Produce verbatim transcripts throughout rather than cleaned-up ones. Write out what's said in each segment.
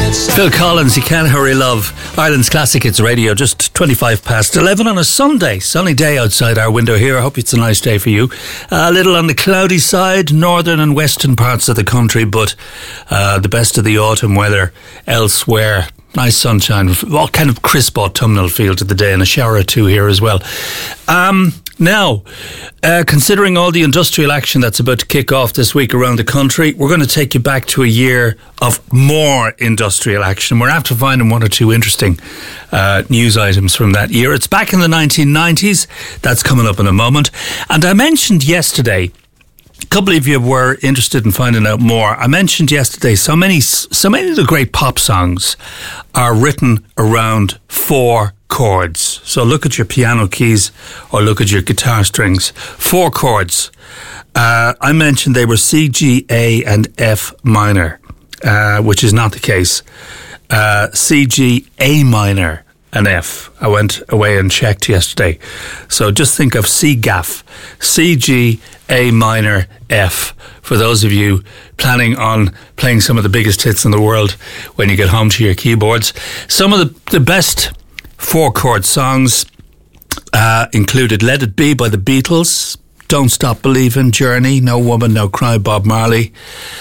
Phil Collins, You Can't Hurry Love. Ireland's Classic Hits Radio, just twenty-five past eleven on a Sunday. Sunny day outside our window here. I hope it's a nice day for you. A little on the cloudy side, northern and western parts of the country, but uh, the best of the autumn weather elsewhere. Nice sunshine, all kind of crisp autumnal feel to the day, and a shower or two here as well. Um, now, uh, considering all the industrial action that's about to kick off this week around the country, we're going to take you back to a year of more industrial action. We're after finding one or two interesting uh, news items from that year. It's back in the nineteen nineties. That's coming up in a moment. And I mentioned yesterday, a couple of you were interested in finding out more. I mentioned yesterday so many, so many of the great pop songs are written around four chords. So look at your piano keys or look at your guitar strings. Four chords. Uh, I mentioned they were C, G, A and F minor, uh, which is not the case. Uh, C, G, A minor and F. I went away and checked yesterday. So just think of C G A F. C, G, A minor, F. For those of you planning on playing some of the biggest hits in the world when you get home to your keyboards. Some of the, the best four chord songs uh, included Let It Be by the Beatles, Don't Stop Believin', Journey, No Woman, No Cry, Bob Marley.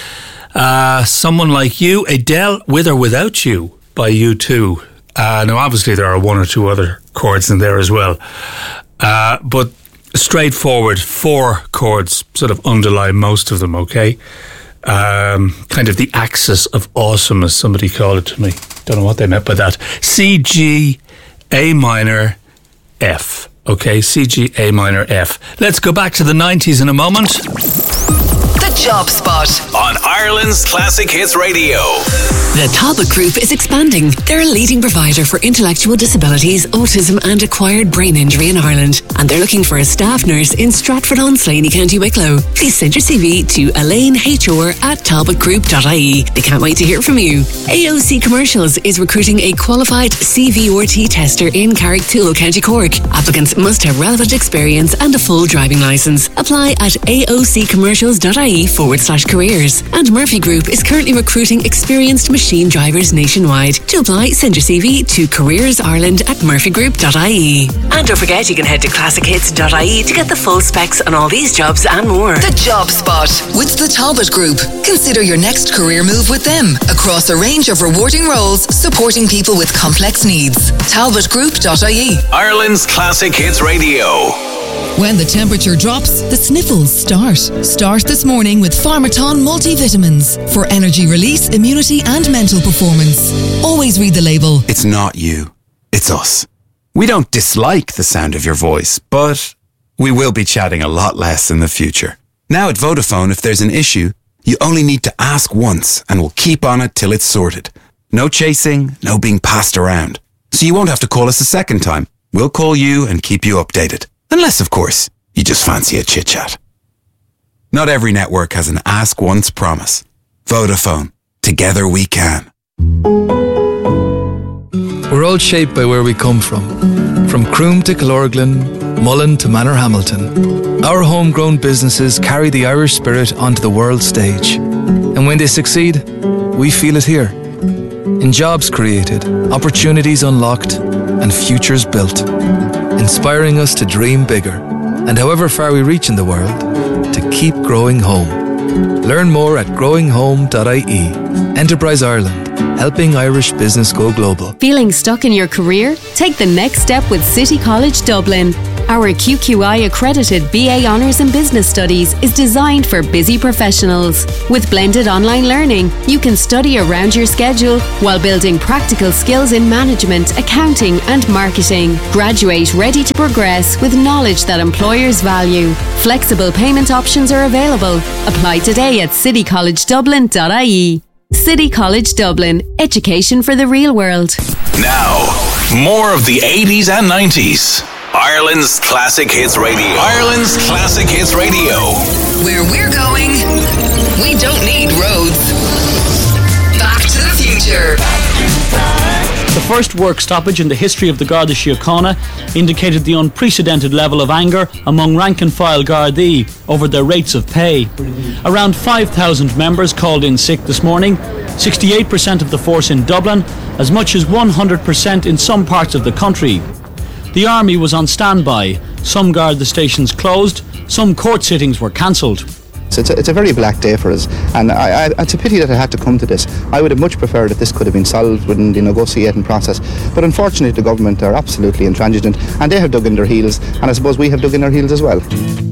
Uh, Someone Like You, Adele, With or Without You by U two. Uh, now, obviously, there are one or two other chords in there as well. Uh, but straightforward, four chords sort of underlie most of them, okay? Um, kind of the axis of awesome, as somebody called it to me. Don't know what they meant by that. C, G, A minor, F. Okay, C, G, A minor, F. Let's go back to the nineties in a moment. The Job Spot on Ireland's Classic Hits Radio. The Talbot Group is expanding. They're a leading provider for intellectual disabilities, autism and acquired brain injury in Ireland. And they're looking for a staff nurse in Stratford-on-Slaney, County Wicklow. Please send your C V to elaine h r at talbot group dot I E. They can't wait to hear from you. A O C Commercials is recruiting a qualified C V R T tester in Carricktool, County Cork. Applicants must have relevant experience and a full driving licence. Apply at aoccommercials.ie forward slash careers. And Murphy Group is currently recruiting experienced machine drivers nationwide. To apply, send your C V to careersireland at murphy group dot I E. And don't forget, you can head to classic hits dot I E to get the full specs on all these jobs and more. The Job Spot with the Talbot Group. Consider your next career move with them across a range of rewarding roles supporting people with complex needs. talbot group dot I E. Ireland's Classic Hits Radio. When the temperature drops, the sniffles start. Start this morning with Pharmaton multivitamins for energy release, immunity and mental performance. Always read the label. It's not you. It's us. We don't dislike the sound of your voice, but we will be chatting a lot less in the future. Now at Vodafone, if there's an issue, you only need to ask once and we'll keep on it till it's sorted. No chasing, no being passed around. So you won't have to call us a second time. We'll call you and keep you updated. Unless, of course, you just fancy a chit-chat. Not every network has an ask once promise. Vodafone. Together we can. We're all shaped by where we come from. From Croom to Killorglin, Mullen to Manorhamilton. Our homegrown businesses carry the Irish spirit onto the world stage. And when they succeed, we feel it here. In jobs created, opportunities unlocked, and futures built. Inspiring us to dream bigger, and however far we reach in the world, to keep growing home. Learn more at growing home dot I E. Enterprise Ireland, helping Irish business go global. Feeling stuck in your career? Take the next step with City College Dublin. Our Q Q I accredited B A Honours in Business Studies is designed for busy professionals. With blended online learning, you can study around your schedule while building practical skills in management, accounting and marketing. Graduate ready to progress with knowledge that employers value. Flexible payment options are available. Apply today at city college dublin dot I E. City College Dublin. Education for the real world. Now, more of the eighties and nineties. Ireland's Classic Hits Radio. Ireland's Classic Hits Radio. Where we're going, we don't need roads. Back to the future. The first work stoppage in the history of the Garda Síochána indicated the unprecedented level of anger among rank-and-file Gardaí over their rates of pay. Around five thousand members called in sick this morning, sixty-eight percent of the force in Dublin, as much as one hundred percent in some parts of the country. The army was on standby. Some Garda stations closed, some court sittings were cancelled. So it's a, it's a very black day for us, and I, I, it's a pity that it had to come to this. I would have much preferred that this could have been solved within the negotiating process, but unfortunately the government are absolutely intransigent, and they have dug in their heels, and I suppose we have dug in our heels as well.